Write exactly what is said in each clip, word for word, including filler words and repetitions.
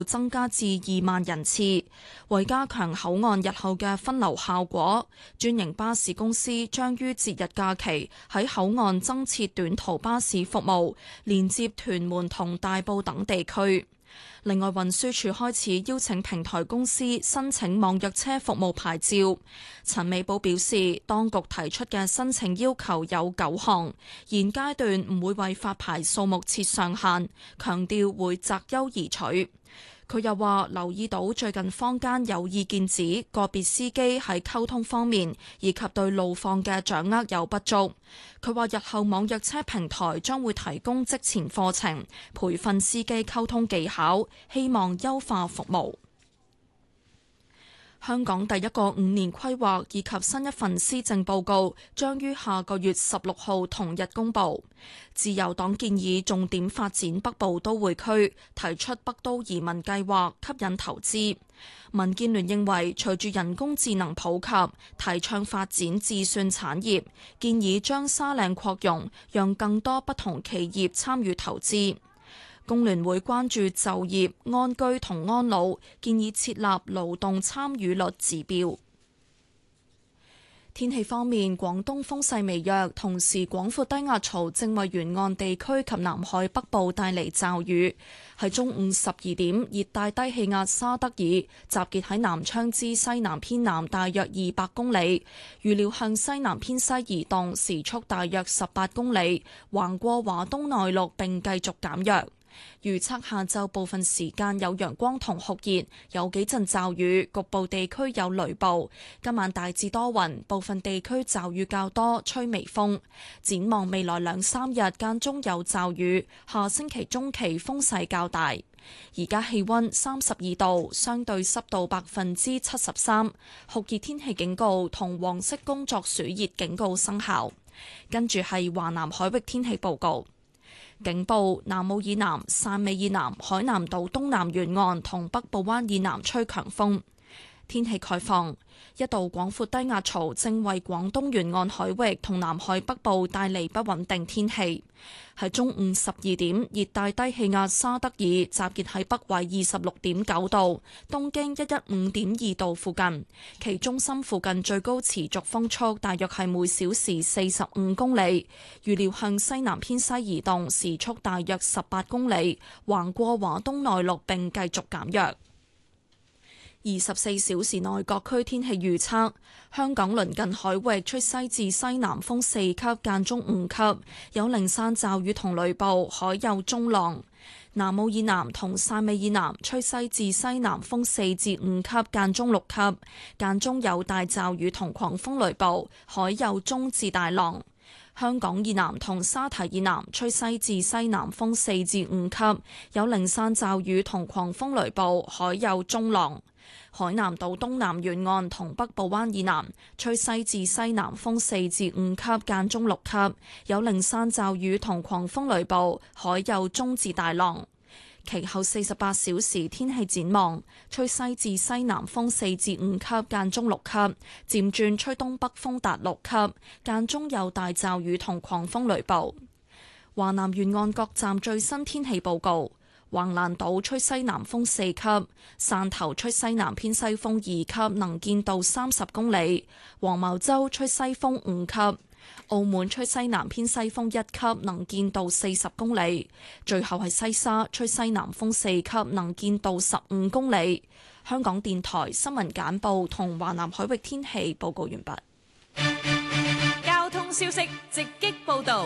增加至二萬人次。為加強口岸日後嘅分流效果，專營巴士公司將於節日假期喺口岸增設短途巴士服務，連接屯門同大埔等地區。另外，運輸署開始邀請平台公司申請網約車服務牌照。陳美寶表示，當局提出嘅申請要求有九項，現階段唔會為發牌數目設上限，強調會擇優而取。佢又話留意到最近坊間有意見指個別司機喺溝通方面以及對路況嘅掌握有不足。佢話日後網約車平台將會提供職前課程，培訓司機溝通技巧，希望優化服務。香港第一個五年規劃以及新一份施政報告將於下個月十六號同日公佈。自由黨建議重點發展北部都會區，提出北都移民計劃，吸引投資。民建聯認為隨住人工智能普及，提倡發展智算產業，建議將沙嶺擴容，讓更多不同企業參與投資。工聯會關注就業、安居同安老，建議設立勞動參與率指標。天氣方面，廣東風勢微弱，同時廣闊低壓槽正為沿岸地區及南海北部帶嚟驟雨。喺中午十二點，熱帶低氣壓沙德爾集結喺南昌之西南偏南大約二百公里，預料向西南偏西移動，時速大約十八公里，橫過華東內陸並繼續減弱。預測下晝部分時間有陽光同酷熱，有幾陣驟雨，局部地區有雷暴。今晚大致多雲，部分地區驟雨較多，吹微風。展望未來兩三日間中有驟雨，下星期中期風勢較大。而家氣溫三十二度，相對濕度百分之七十三，酷熱天氣警告同黃色工作暑熱警告生效。跟住係華南海域天氣報告。警報：南澳以南、汕尾以南、海南島東南沿岸同北部灣以南吹強風。天氣概況：一道廣闊低壓槽正為廣東沿岸海域同南海北部帶嚟不穩定天氣。喺中午十二點，熱帶低氣壓沙德爾集結喺北緯二十六點九度、東經一一五點二度附近，其中心附近最高持續風速大約係每小時四十五公里，預料向西南偏西移動，時速大約十八公里，橫過華東內陸並繼續減弱。二十四小時內各區天氣預測：香港鄰近海域吹西至西南風四級，間中五級，有零散驟雨同雷暴，海有中浪。南澳以南同汕尾以南吹西至西南風四至五級，間中六級，間中有大驟雨同狂風雷暴，海有中至大浪。香港以南同沙堤以南吹西至西南風四至五級，有零散驟雨同狂風雷暴，海有中浪。海南島東南沿岸同北部灣以南吹西至西南風四至五級，間中六級，有零散驟雨同狂風雷暴，海有中至大浪。其後四十八小時天氣展望：吹西至西南風四至五級，間中六級，漸轉吹東北風達六級，間中有大驟雨同狂風雷暴。華南沿岸各站最新天氣報告。橫瀾島吹西南風四級，汕頭吹西南偏西風二級，能見度三十公里；黃茅洲吹西風五級，澳門吹西南偏西風一級，能見度四十公里。最後係西沙吹西南風四級，能見度十五公里。香港電台新聞簡報同華南海域天氣報告完畢。 交通消息直擊報道。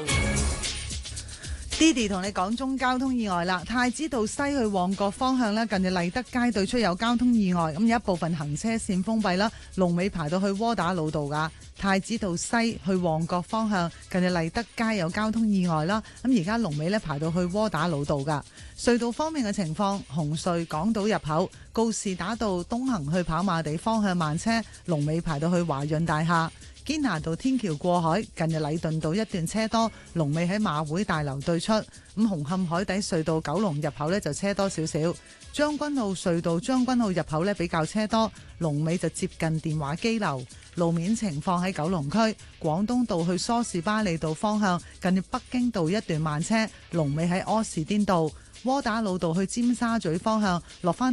Didi 同你講中交通意外啦，太子道西去旺角方向咧，近住麗德街對出有交通意外，咁有一部分行車線封閉啦，龍尾排到去窩打老道噶。太子道西去旺角方向，近住麗德街有交通意外啦，咁而家龍尾咧排到去窩打老道噶。隧道方面嘅情況，紅隧港島入口告士打道東行去跑馬地方向慢車，龍尾排到去華潤大廈。堅拿道天橋過海，近日禮頓道一段車多，龍尾喺馬會大樓對出。咁紅磡海底隧道九龍入口呢就車多少少。將軍澳隧道將軍澳入口呢比較車多，龍尾就接近電話機樓。路面情況喺九龍區廣東道去梳士巴利道方向，近住北京道一段慢車，龍尾喺柯士甸道。 窩打老道去尖沙咀方向落翻